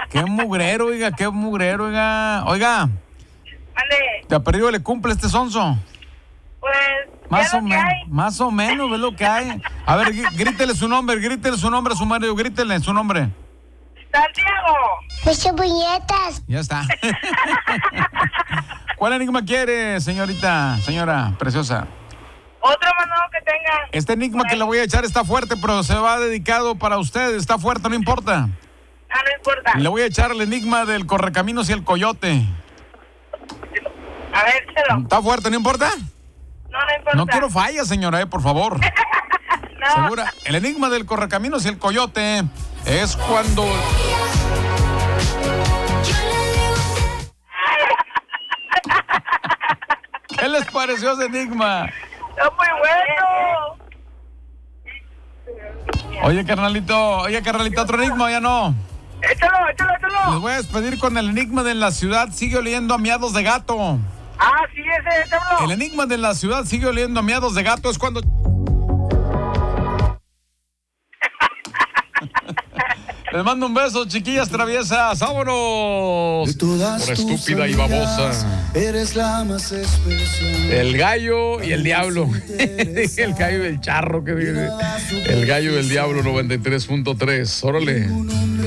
Qué mugrero, oiga, qué mugrero, oiga. Oiga, Mande, ¿te ha perdido le cumple este sonso? pues, Más ya o lo que menos, hay. más o menos, ve lo que hay. A ver, grítele su nombre a su marido, grítele su nombre. Santiago. Muchas puñetas. Ya está. ¿Cuál enigma quiere, señora preciosa? Otro mandado que tenga. Este enigma que le voy a echar está fuerte, pero se va dedicado para usted. Está fuerte, no importa. Ah, no importa. Le voy a echar el enigma del correcaminos y el coyote. A ver, échalo. ¿Está fuerte, no importa? No, no importa. No quiero fallas, señora, por favor. No. Segura. El enigma del correcaminos y el coyote es cuando... ¿Qué les pareció ese enigma? Está muy bueno. Oye, carnalito, otro enigma, ya no. Échalo. Les voy a despedir con el enigma de la ciudad sigue oliendo a miados de gato. Ah, sí, ese, échalo. El enigma de la ciudad sigue oliendo a miados de gato es cuando... Les mando un beso, chiquillas traviesas. ¡Vámonos! De todas Por tus estúpida y amigas, babosa. eres la más especial. El gallo y el diablo. El gallo y el charro, que dice. El gallo y el diablo 93.3. Órale.